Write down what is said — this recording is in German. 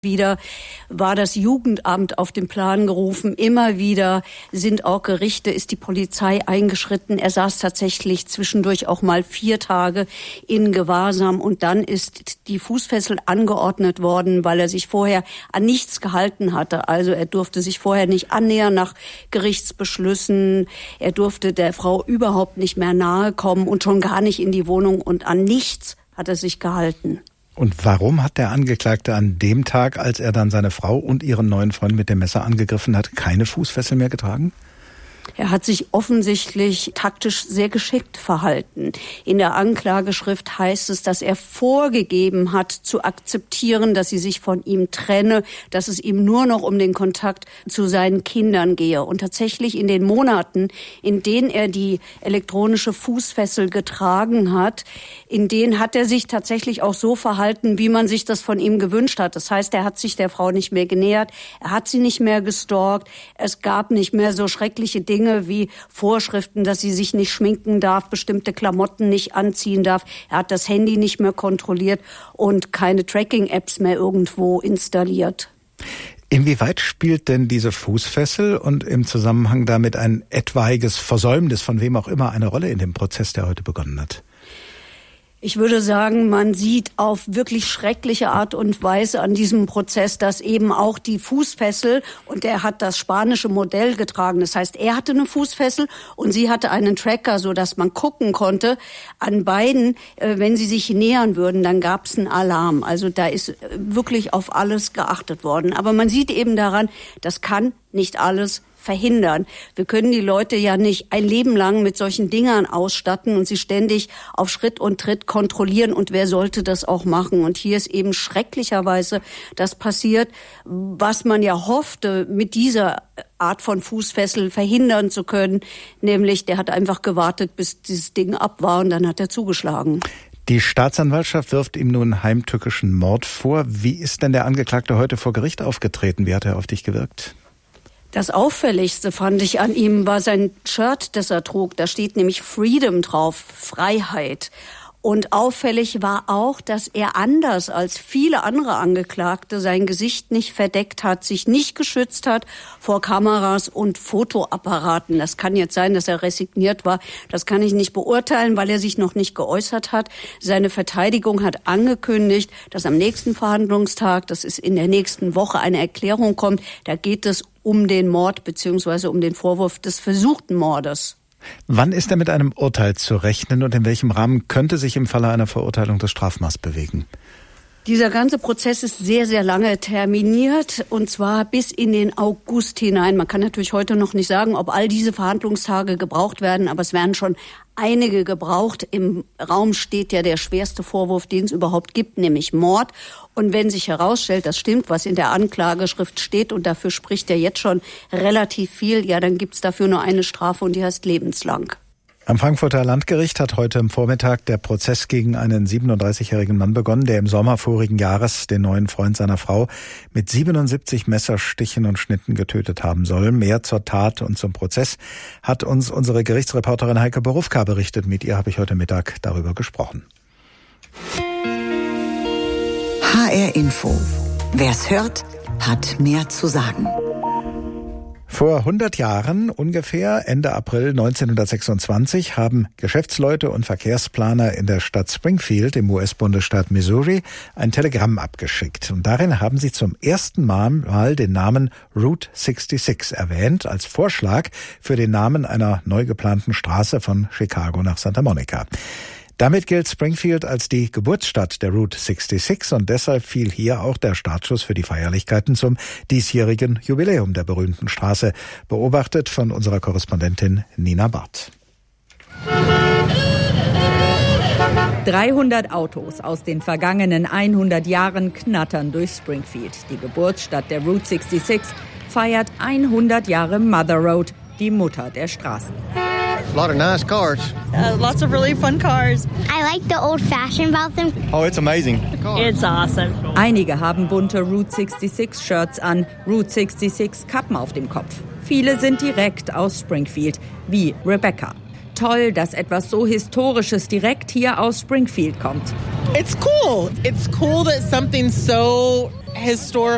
Wieder war das Jugendamt auf den Plan gerufen. Immer wieder sind auch Gerichte, ist die Polizei eingeschritten. Er saß tatsächlich zwischendurch auch mal 4 Tage in Gewahrsam. Und dann ist die Fußfessel angeordnet worden, weil er sich vorher an nichts gehalten hatte. Also er durfte sich vorher nicht annähern nach Gerichtsbeschlüssen. Er durfte der Frau überhaupt nicht mehr nahe kommen und schon gar nicht in die Wohnung. Und an nichts hat er sich gehalten. Und warum hat der Angeklagte an dem Tag, als er dann seine Frau und ihren neuen Freund mit dem Messer angegriffen hat, keine Fußfessel mehr getragen? Er hat sich offensichtlich taktisch sehr geschickt verhalten. In der Anklageschrift heißt es, dass er vorgegeben hat, zu akzeptieren, dass sie sich von ihm trenne, dass es ihm nur noch um den Kontakt zu seinen Kindern gehe. Und tatsächlich in den Monaten, in denen er die elektronische Fußfessel getragen hat, in denen hat er sich tatsächlich auch so verhalten, wie man sich das von ihm gewünscht hat. Das heißt, er hat sich der Frau nicht mehr genähert, er hat sie nicht mehr gestalkt, es gab nicht mehr so schreckliche Dinge wie Vorschriften, dass sie sich nicht schminken darf, bestimmte Klamotten nicht anziehen darf. Er hat das Handy nicht mehr kontrolliert und keine Tracking-Apps mehr irgendwo installiert. Inwieweit spielt denn diese Fußfessel und im Zusammenhang damit ein etwaiges Versäumnis von wem auch immer eine Rolle in dem Prozess, der heute begonnen hat? Ich würde sagen, man sieht auf wirklich schreckliche Art und Weise an diesem Prozess, dass eben auch die Fußfessel, und er hat das spanische Modell getragen, das heißt, er hatte eine Fußfessel und sie hatte einen Tracker, so dass man gucken konnte an beiden, wenn sie sich nähern würden, dann gab es einen Alarm. Also da ist wirklich auf alles geachtet worden. Aber man sieht eben daran, das kann nicht alles verhindern. Wir können die Leute ja nicht ein Leben lang mit solchen Dingern ausstatten und sie ständig auf Schritt und Tritt kontrollieren. Und wer sollte das auch machen? Und hier ist eben schrecklicherweise das passiert, was man ja hoffte, mit dieser Art von Fußfessel verhindern zu können. Nämlich, der hat einfach gewartet, bis dieses Ding ab war und dann hat er zugeschlagen. Die Staatsanwaltschaft wirft ihm nun heimtückischen Mord vor. Wie ist denn der Angeklagte heute vor Gericht aufgetreten? Wie hat er auf dich gewirkt? Das Auffälligste fand ich an ihm war sein Shirt, das er trug. Da steht nämlich Freedom drauf, Freiheit. Und auffällig war auch, dass er anders als viele andere Angeklagte sein Gesicht nicht verdeckt hat, sich nicht geschützt hat vor Kameras und Fotoapparaten. Das kann jetzt sein, dass er resigniert war. Das kann ich nicht beurteilen, weil er sich noch nicht geäußert hat. Seine Verteidigung hat angekündigt, dass am nächsten Verhandlungstag, das ist in der nächsten Woche, eine Erklärung kommt. Da geht es um den Mord bzw. um den Vorwurf des versuchten Mordes. Wann ist er mit einem Urteil zu rechnen und in welchem Rahmen könnte sich im Falle einer Verurteilung das Strafmaß bewegen? Dieser ganze Prozess ist sehr, sehr lange terminiert und zwar bis in den August hinein. Man kann natürlich heute noch nicht sagen, ob all diese Verhandlungstage gebraucht werden, aber es werden schon einige gebraucht. Im Raum steht ja der schwerste Vorwurf, den es überhaupt gibt, nämlich Mord. Und wenn sich herausstellt, das stimmt, was in der Anklageschrift steht und dafür spricht er jetzt schon relativ viel, ja, dann gibt's dafür nur eine Strafe und die heißt lebenslang. Am Frankfurter Landgericht hat heute am Vormittag der Prozess gegen einen 37-jährigen Mann begonnen, der im Sommer vorigen Jahres den neuen Freund seiner Frau mit 77 Messerstichen und Schnitten getötet haben soll. Mehr zur Tat und zum Prozess hat uns unsere Gerichtsreporterin Heike Borufka berichtet. Mit ihr habe ich heute Mittag darüber gesprochen. HR Info. Wer's hört, hat mehr zu sagen. Vor 100 Jahren, ungefähr Ende April 1926, haben Geschäftsleute und Verkehrsplaner in der Stadt Springfield im US-Bundesstaat Missouri ein Telegramm abgeschickt. Und darin haben sie zum ersten Mal den Namen Route 66 erwähnt, als Vorschlag für den Namen einer neu geplanten Straße von Chicago nach Santa Monica. Damit gilt Springfield als die Geburtsstadt der Route 66 und deshalb fiel hier auch der Startschuss für die Feierlichkeiten zum diesjährigen Jubiläum der berühmten Straße, beobachtet von unserer Korrespondentin Nina Barth. 300 Autos aus den vergangenen 100 Jahren knattern durch Springfield. Die Geburtsstadt der Route 66 feiert 100 Jahre Mother Road, die Mutter der Straßen. A lot of nice cars. Lots of really fun cars. I like the old fashioned about them. Oh, it's amazing. It's awesome. Einige haben bunte Route 66 Shirts an, Route 66 Kappen auf dem Kopf. Viele sind direkt aus Springfield, wie Rebecca. Toll, dass etwas so Historisches direkt hier aus Springfield kommt. It's cool. It's cool that something so historical